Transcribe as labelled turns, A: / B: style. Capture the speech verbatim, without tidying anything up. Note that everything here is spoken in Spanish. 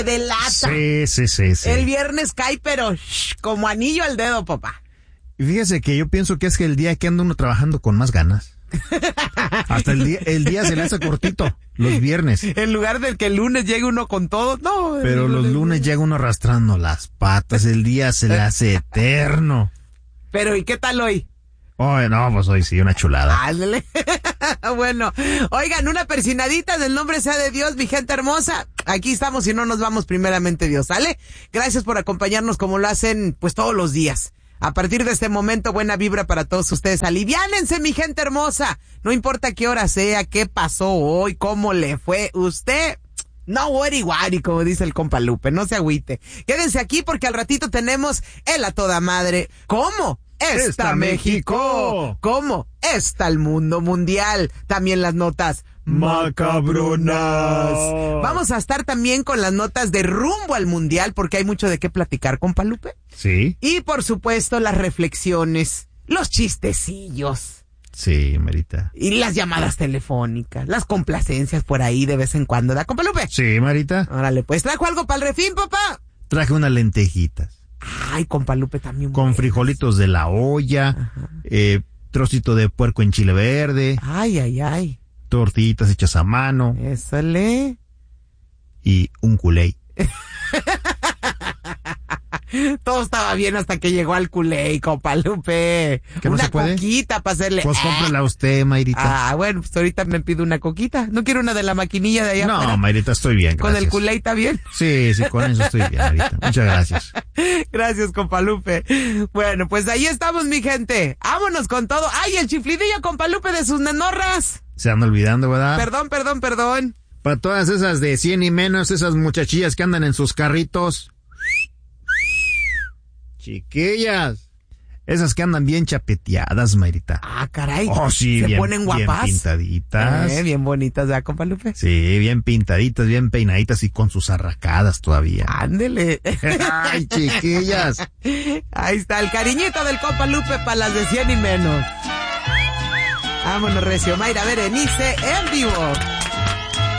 A: de lata.
B: Sí, sí, sí, sí.
A: El viernes cae, pero shh, como anillo al dedo, papá.
B: Y fíjese que yo pienso que es que el día que anda uno trabajando con más ganas. Hasta el día, el día se le hace cortito, los viernes.
A: En lugar de que el lunes llegue uno con todo, no.
B: Pero los lunes llega uno arrastrando las patas, el día se le hace eterno.
A: Pero ¿y qué tal hoy?
B: Oh, no, pues hoy sí, una chulada.
A: Ándale. Bueno, oigan, una persinadita del nombre sea de Dios, mi gente hermosa. Aquí estamos y no nos vamos, primeramente Dios, ¿sale? Gracias por acompañarnos como lo hacen pues todos los días. A partir de este momento, buena vibra para todos ustedes. Aliviánense, mi gente hermosa. No importa qué hora sea, qué pasó hoy, cómo le fue. Usted, no worry, worry, como dice el compa Lupe. No se agüite. Quédense aquí porque al ratito tenemos el a toda madre. ¿Cómo? Está, está México. México. ¿Cómo? Está el mundo mundial. También las notas macabronas. Vamos a estar también con las notas de rumbo al mundial porque hay mucho de qué platicar, compa Lupe.
B: Sí.
A: Y por supuesto las reflexiones, los chistecillos.
B: Sí, Marita.
A: Y las llamadas telefónicas, las complacencias por ahí de vez en cuando, ¿da, compa Lupe?
B: Sí, Marita.
A: Órale, pues, ¿trajo algo para el refín, papá?
B: Traje unas lentejitas.
A: Ay, compa Lupe también.
B: Con buenas. Frijolitos de la olla, eh, trocito de puerco en chile verde.
A: Ay, ay, ay.
B: Tortillitas hechas a mano.
A: Ésale.
B: Y un culé.
A: Todo estaba bien hasta que llegó al culé, compa Lupe.
B: ¿Qué no
A: una
B: se puede?
A: Coquita para hacerle.
B: Pues cómprala usted, Mayrita.
A: Ah, bueno, pues ahorita me pido una coquita. ¿No quiero una de la maquinilla de allá
B: No,
A: afuera?
B: Mayrita, estoy bien, gracias.
A: ¿Con el culé está bien?
B: Sí, sí, con eso estoy bien, Mayrita. Muchas gracias.
A: Gracias, compa Lupe. Bueno, pues ahí estamos, mi gente. Vámonos con todo. ¡Ay, el chiflidillo, compa Lupe, de sus nenorras!
B: Se andan olvidando, ¿verdad?
A: Perdón, perdón, perdón.
B: Para todas esas de cien y menos, esas muchachillas que andan en sus carritos. Chiquillas. Esas que andan bien chapeteadas, Mayrita.
A: Ah, caray.
B: Oh, sí,
A: Se
B: bien,
A: ponen guapas.
B: Bien pintaditas.
A: Eh, bien bonitas, ¿verdad, compa Lupe?
B: Sí, bien pintaditas, bien peinaditas y con sus arracadas todavía.
A: Ándele.
B: Ay, chiquillas.
A: Ahí está, el cariñito del compa Lupe para las de cien y menos. Vámonos, recio. Mayra Berenice en vivo.